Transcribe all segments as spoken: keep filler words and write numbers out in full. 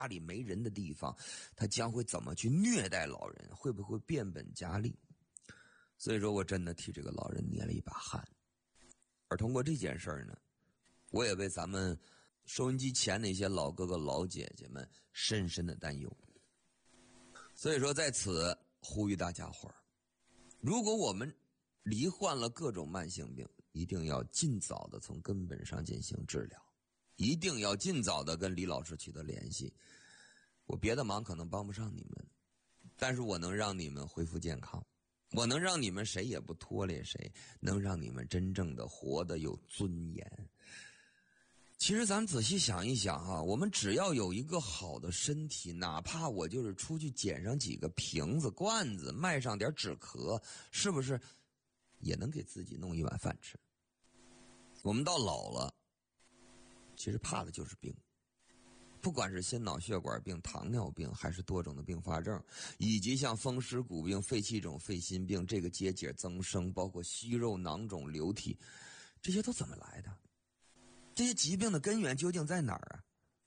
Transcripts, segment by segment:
家里没人的地方，他将会怎么去虐待老人，会不会变本加厉。所以说我真的替这个老人捏了一把汗。而通过这件事儿呢，我也为咱们收音机前那些老哥哥老姐姐们深深的担忧。所以说在此呼吁大家伙儿，如果我们罹患了各种慢性病，一定要尽早的从根本上进行治疗，一定要尽早的跟李老师取得联系。我别的忙可能帮不上你们，但是我能让你们恢复健康，我能让你们谁也不拖累谁，能让你们真正的活得有尊严。其实咱仔细想一想啊，我们只要有一个好的身体，哪怕我就是出去捡上几个瓶子罐子，卖上点纸壳，是不是也能给自己弄一碗饭吃？我们到老了，其实怕的就是病，不管是心脑血管病、糖尿病，还是多种的并发症，以及像风湿骨病、肺气肿、肺心病，这个结节增生，包括息肉、囊肿、瘤体，这些都怎么来的？这些疾病的根源究竟在哪儿啊？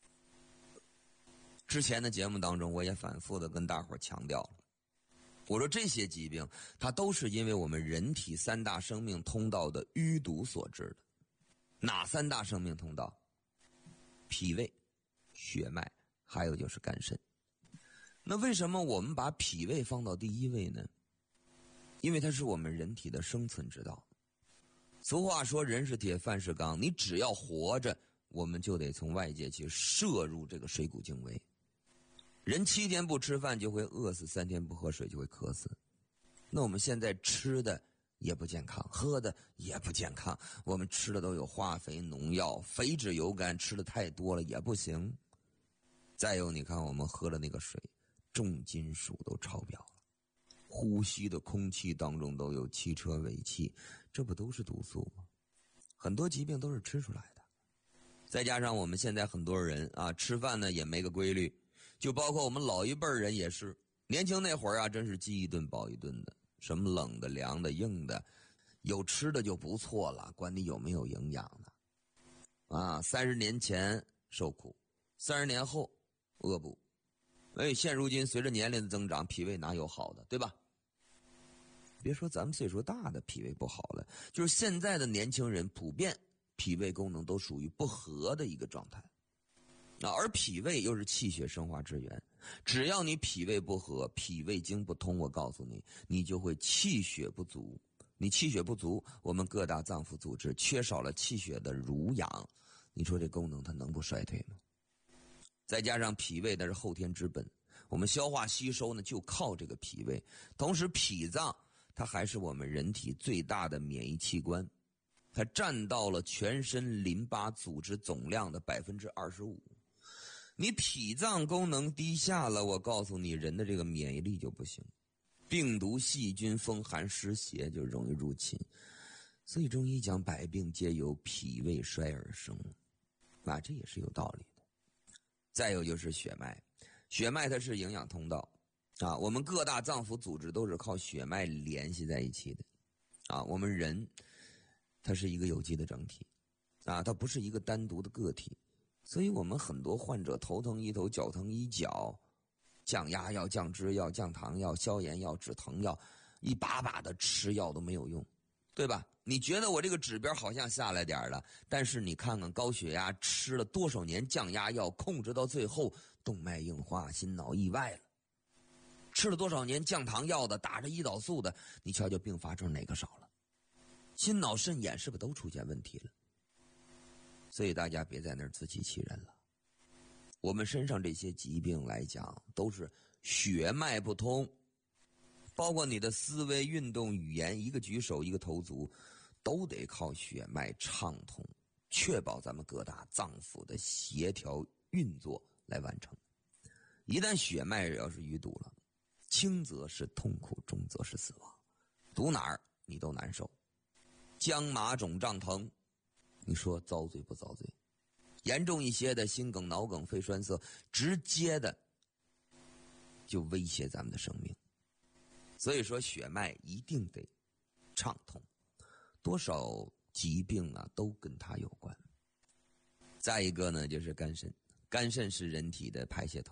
之前的节目当中，我也反复的跟大伙儿强调了，我说这些疾病它都是因为我们人体三大生命通道的淤堵所致的。哪三大生命通道？脾胃、血脉，还有就是肝肾。那为什么我们把脾胃放到第一位呢？因为它是我们人体的生存之道。俗话说人是铁，饭是钢，你只要活着，我们就得从外界去摄入这个水谷精微。人七天不吃饭就会饿死，三天不喝水就会渴死。那我们现在吃的也不健康，喝的也不健康，我们吃的都有化肥、农药、肥脂油甘，吃的太多了也不行。再有你看我们喝的那个水，重金属都超标了，呼吸的空气当中都有汽车尾气，这不都是毒素吗？很多疾病都是吃出来的。再加上我们现在很多人啊，吃饭呢也没个规律，就包括我们老一辈人也是，年轻那会儿啊，真是饥一顿饱一顿的，什么冷的、凉的、硬的，有吃的就不错了，管你有没有营养呢。啊，三十年前受苦，三十年后恶补。哎，现如今随着年龄的增长，脾胃哪有好的，对吧？别说咱们岁数大的脾胃不好了，就是现在的年轻人普遍脾胃功能都属于不和的一个状态。啊，而脾胃又是气血生化之源，只要你脾胃不和，脾胃经不通，我告诉你，你就会气血不足。你气血不足，我们各大脏腑组织缺少了气血的濡养，你说这功能它能不衰退吗？再加上脾胃那是后天之本，我们消化吸收呢就靠这个脾胃。同时脾脏它还是我们人体最大的免疫器官，它占到了全身淋巴组织总量的 百分之二十五。 你脾脏功能低下了，我告诉你，人的这个免疫力就不行，病毒、细菌、风寒、湿邪就容易入侵。所以中医讲百病皆由脾胃衰而生，啊，这也是有道理的。再有就是血脉，血脉它是营养通道啊，我们各大脏腑组织都是靠血脉联系在一起的啊。我们人它是一个有机的整体啊，它不是一个单独的个体，所以我们很多患者头疼医头，脚疼医脚，降压药、降脂药、降糖药、消炎药、止疼药，一把把的吃药都没有用，对吧？你觉得我这个指标好像下来点了，但是你看看高血压吃了多少年降压药，控制到最后动脉硬化、心脑意外了。吃了多少年降糖药的，打着胰岛素的，你瞧瞧并发症哪个少了？心脑肾眼是不是都出现问题了？所以大家别在那儿自欺欺人了。我们身上这些疾病来讲，都是血脉不通，包括你的思维、运动、语言，一个举手一个投足，都得靠血脉畅通，确保咱们各大脏腑的协调运作来完成。一旦血脉要是淤堵了，轻则是痛苦，重则是死亡，堵哪儿你都难受。僵麻肿胀疼，你说遭罪不遭罪？严重一些的心梗、脑梗、肺栓塞，直接的就威胁咱们的生命。所以说血脉一定得畅通，多少疾病啊都跟它有关。再一个呢就是肝肾， 肝肾是人体的排泄